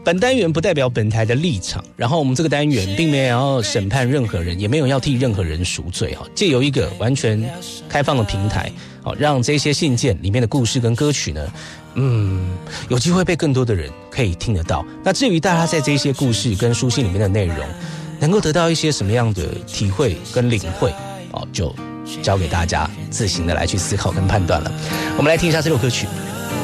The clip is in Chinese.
本单元不代表本台的立场，然后我们这个单元并没有要审判任何人，也没有要替任何人赎罪哈。借由一个完全开放的平台，好让这些信件里面的故事跟歌曲呢，有机会被更多的人可以听得到。那至于大家在这些故事跟书信里面的内容，能够得到一些什么样的体会跟领会，就交给大家自行的来去思考跟判断了。我们来听一下这首歌曲。